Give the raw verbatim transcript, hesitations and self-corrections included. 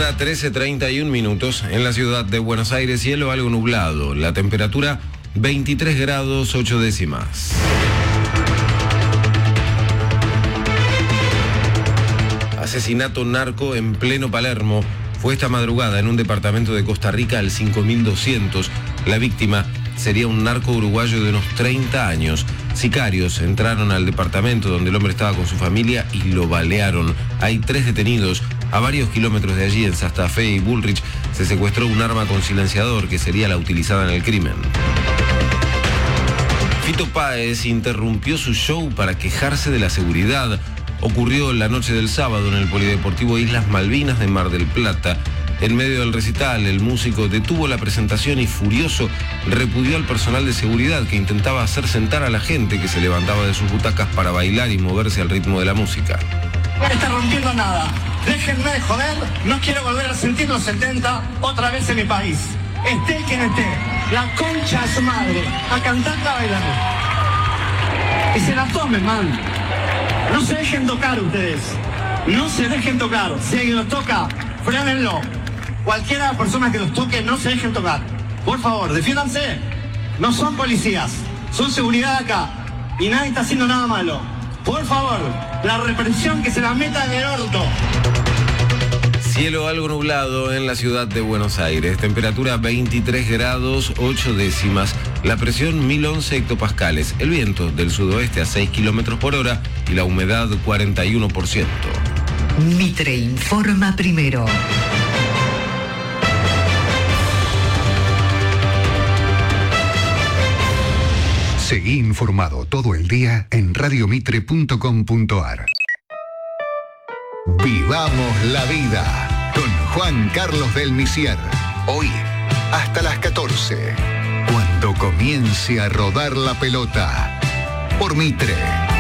Hora trece treinta y un minutos en la ciudad de Buenos Aires, cielo algo nublado, la temperatura veintitrés grados ocho décimas. Asesinato narco en pleno Palermo. Fue esta madrugada en un departamento de Costa Rica al cinco mil doscientos. La víctima sería un narco uruguayo de unos treinta años. Sicarios entraron al departamento donde el hombre estaba con su familia y lo balearon. Hay tres detenidos. A varios kilómetros de allí, en Santa Fe y Bullrich, se secuestró un arma con silenciador que sería la utilizada en el crimen. Fito Páez interrumpió su show para quejarse de la seguridad. Ocurrió la noche del sábado en el Polideportivo Islas Malvinas de Mar del Plata. En medio del recital, el músico detuvo la presentación y furioso repudió al personal de seguridad que intentaba hacer sentar a la gente que se levantaba de sus butacas para bailar y moverse al ritmo de la música. No está rompiendo nada. Déjenme de joder. No quiero volver a sentir los setenta otra vez en mi país. Esté quien esté. La concha de su madre. A cantar, a bailar. Y se la tomen, man. No se dejen tocar ustedes. No se dejen tocar. Si alguien los toca, frénenlo. Cualquiera de las personas que los toque, no se dejen tocar. Por favor, defiéndanse. No son policías. Son seguridad acá. Y nadie está haciendo nada malo. Por favor, la represión que se la meta en el orto. Cielo algo nublado en la ciudad de Buenos Aires. Temperatura veintitrés grados ocho décimas. La presión mil once hectopascales. El viento del sudoeste a seis kilómetros por hora y la humedad cuarenta y uno por ciento. Mitre informa primero. Seguí informado todo el día en radio mitre punto com punto ar. Vivamos la vida con Juan Carlos del Misier. Hoy hasta las catorce, cuando comience a rodar la pelota. Por Mitre.